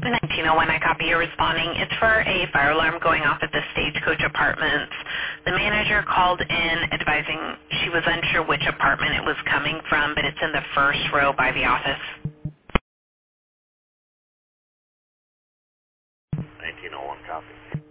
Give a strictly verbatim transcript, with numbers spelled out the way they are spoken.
nineteen oh one, I copy you responding. It's for a fire alarm going off at the Stagecoach Apartments. The manager called in advising she was unsure which apartment it was coming from, but it's in the first row by the office. nineteen oh one copy.